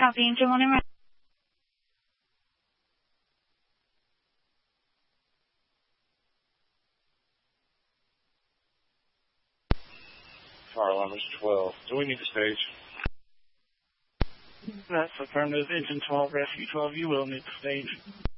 Copy, engine 1 and ready. Fire alarm is 12. Do we need to stage? That's affirmative. Engine 12, Rescue 12, you will need to stage.